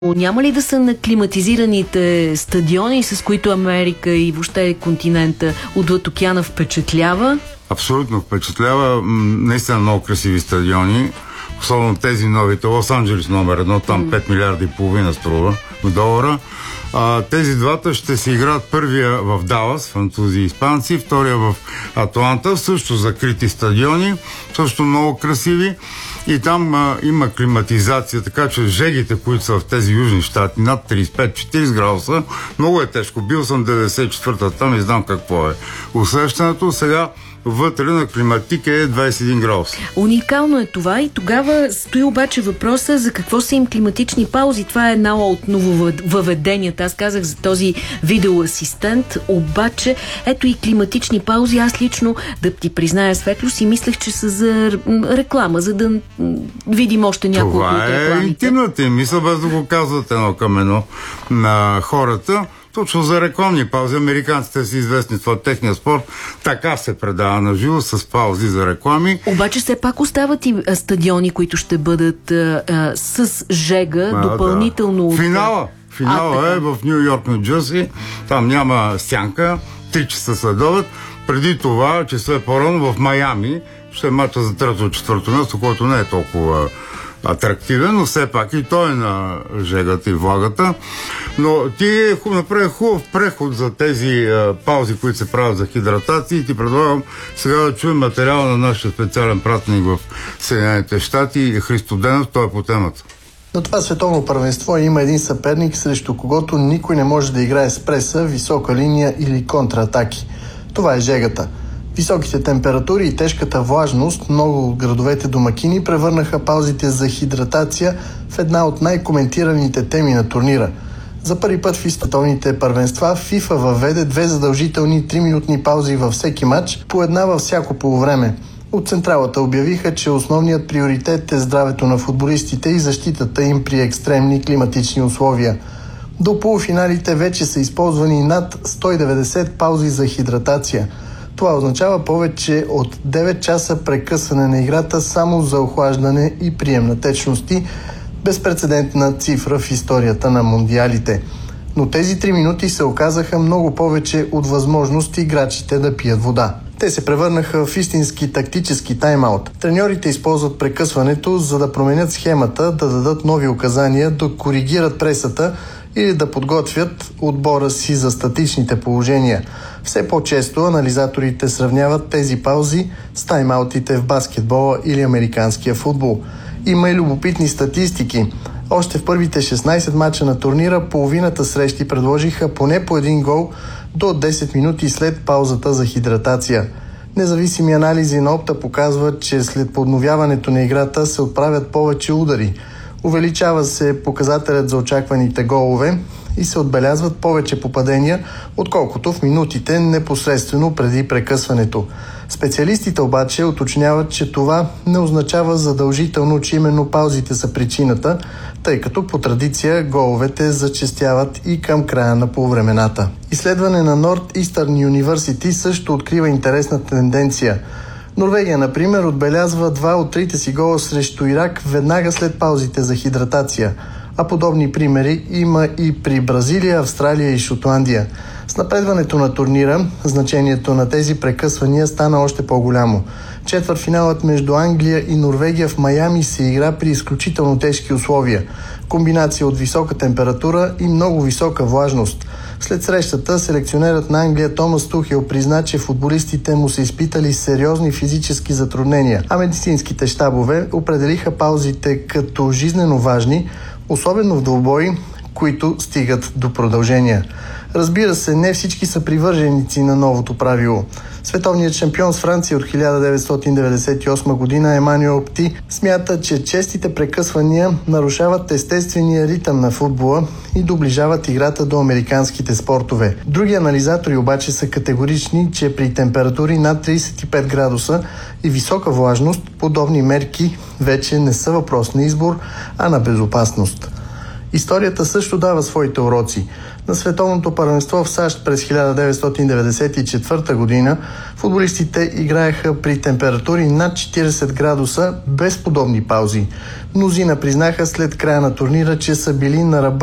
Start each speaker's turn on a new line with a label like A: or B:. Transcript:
A: Няма ли да са на климатизираните стадиони, с които Америка и въобще континента отвъд океана впечатлява?
B: Абсолютно впечатлява. Наистина много красиви стадиони. Особено тези новите. Лос-Анджелес номер 1, там 5 милиарда и половина струва долара. Тези двата ще се играят, първия в Далас, французи и испанци, втория в Атланта, също закрити стадиони, също много красиви. И там има климатизация, така че жегите, които са в тези южни щати, над 35-40 градуса, много е тежко. Бил съм 94-та там и знам какво е усещането. Сега вътре на климатика е 21 градуса.
A: Уникално е това и тогава стои обаче въпроса за какво са им климатични паузи. Това е една от нововъведенията. Аз казах за този видеоасистент, обаче ето и климатични паузи. Аз лично, да ти призная, Светло, си мислех, че са за реклама, за да видим още няколко от рекламите.
B: Това е интимната им мисъл, без да го казват едно към едно на хората. Точно за рекламни паузи. Американците са известни, това техния спорт. Така се предава на живо, с паузи за реклами.
A: Обаче все пак остават и стадиони, които ще бъдат с жега, допълнително.
B: Да. Финала е в Ню Йорк, Ню Джерси. Там няма сянка. 3 часа следобед. Преди това, часа е по-рано, в Майами ще е мача за трето-четвърто място, който не е толкова атрактивен, но все пак и той е на жегата и влагата. Но ти направи хубав преход за тези паузи, които се правят за хидратация, и ти предлагам сега да чуем материала на нашия специален пратеник в Съединените щати, Христо Денов, той е по темата.
C: На това световно първенство има един съперник, срещу когото никой не може да играе с преса, висока линия или контратаки. Това е жегата. Високите температури и тежката влажност много от градовете домакини превърнаха паузите за хидратация в една от най-коментираните теми на турнира. За първи път в световните първенства FIFA въведе 2 задължителни 3-минутни паузи във всеки матч, по една във всяко полувреме. От централата обявиха, че основният приоритет е здравето на футболистите и защитата им при екстремни климатични условия. До полуфиналите вече са използвани над 190 паузи за хидратация. Това означава повече от 9 часа прекъсване на играта само за охлаждане и прием на течности, безпрецедентна цифра в историята на мондиалите. Но тези 3 минути се оказаха много повече от възможност играчите да пият вода. Те се превърнаха в истински тактически тайм-аут. Треньорите използват прекъсването, за да променят схемата, да дадат нови указания, да коригират пресата или да подготвят отбора си за статичните положения. Все по-често анализаторите сравняват тези паузи с тайм-аутите в баскетбола или американския футбол. Има и любопитни статистики. Още в първите 16 мача на турнира половината срещи предложиха поне по един гол до 10 минути след паузата за хидратация. Независими анализи на опта показват, че след подновяването на играта се отправят повече удари. Увеличава се показателят за очакваните голове и се отбелязват повече попадения, отколкото в минутите непосредствено преди прекъсването. Специалистите обаче уточняват, че това не означава задължително, че именно паузите са причината, тъй като по традиция головете зачестяват и към края на полувремената. Изследване на Northeastern University също открива интересна тенденция. Норвегия, например, отбелязва 2 от 3 си гола срещу Ирак веднага след паузите за хидратация, а подобни примери има и при Бразилия, Австралия и Шотландия. С напредването на турнира, значението на тези прекъсвания стана още по-голямо. Четвъртфиналът между Англия и Норвегия в Майами се игра при изключително тежки условия. Комбинация от висока температура и много висока влажност. След срещата, селекционерът на Англия Томас Тухел призна, че футболистите му са изпитали сериозни физически затруднения, а медицинските щабове определиха паузите като жизнено важни, особено в двубои, които стигат до продължения. Разбира се, не всички са привърженици на новото правило. Световният шампион с Франция от 1998 година Емануел Пти смята, че честите прекъсвания нарушават естествения ритъм на футбола и доближават играта до американските спортове. Други анализатори обаче са категорични, че при температури над 35 градуса и висока влажност подобни мерки вече не са въпрос на избор, а на безопасност. Историята също дава своите уроци. На световното първенство в САЩ през 1994 година футболистите играеха при температури над 40 градуса без подобни паузи. Мнозина признаха след края на турнира, че са били на ръба